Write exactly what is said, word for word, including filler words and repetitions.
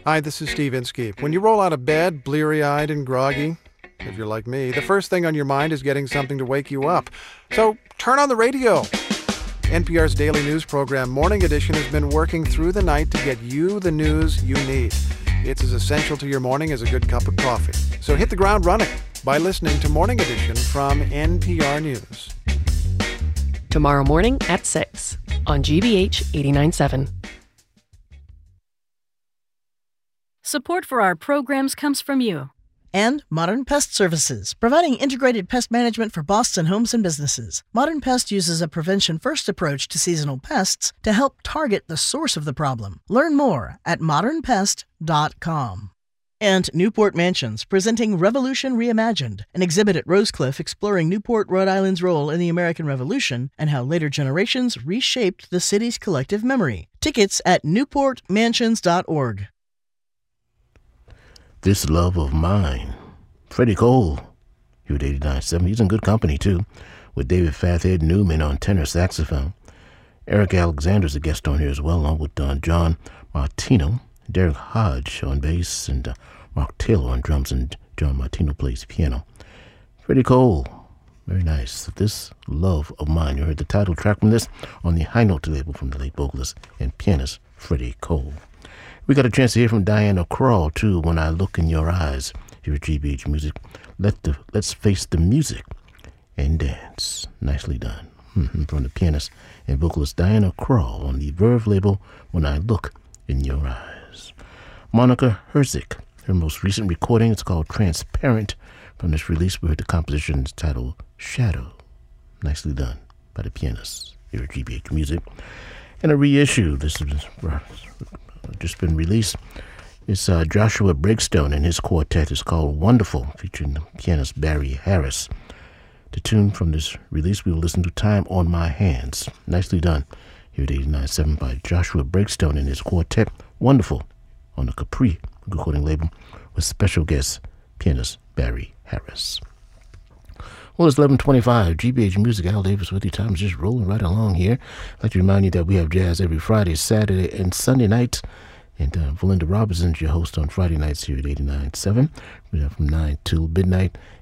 Hi, this is Steve Inskeep. When you roll out of bed, bleary-eyed and groggy, if you're like me, the first thing on your mind is getting something to wake you up. So turn on the radio. N P R's daily news program, Morning Edition, has been working through the night to get you the news you need. It's as essential to your morning as a good cup of coffee. So hit the ground running by listening to Morning Edition from N P R News. Tomorrow morning at six on G B H eighty-nine point seven. Support for our programs comes from you. And Modern Pest Services, providing integrated pest management for Boston homes and businesses. Modern Pest uses a prevention-first approach to seasonal pests to help target the source of the problem. Learn more at modern pest dot com. And Newport Mansions, presenting Revolution Reimagined, an exhibit at Rosecliff exploring Newport, Rhode Island's role in the American Revolution and how later generations reshaped the city's collective memory. Tickets at newport mansions dot org. This Love of Mine. Freddie Cole, here at eighty-nine point seven. He's in good company, too, with David Fathead Newman on tenor saxophone. Eric Alexander's a guest on here as well, along with uh, John Martino, Derek Hodge on bass, and uh, Mark Taylor on drums, and John Martino plays piano. Freddie Cole, very nice. This Love of Mine. You heard the title track from this on the High Note label from the late vocalist and pianist Freddie Cole. We got a chance to hear from Diana Krall, too, When I Look in Your Eyes, here at G B H Music. Let the, let's face the music and dance. Nicely done. Mm-hmm. From the pianist and vocalist Diana Krall on the Verve label, When I Look in Your Eyes. Monica Herzig, her most recent recording, it's called Transparent. From this release, we heard the composition titled Shadow. Nicely done by the pianist here at G B H Music. And a reissue, this has just been released. It's uh, Joshua Breakstone and his quartet. It's called Wonderful, featuring the pianist Barry Harris. The tune from this release, we will listen to Time on My Hands. Nicely done here at eighty-nine point seven by Joshua Breakstone and his quartet. Wonderful on the Capri recording label with special guest pianist Barry Harris. Well, it's eleven twenty-five. G B H Music. Al Davis with you. Time is just rolling right along here. I'd like to remind you that we have jazz every Friday, Saturday, and Sunday nights. And uh, Valinda Robinson's your host on Friday nights here at eighty-nine point seven. We have from nine till midnight.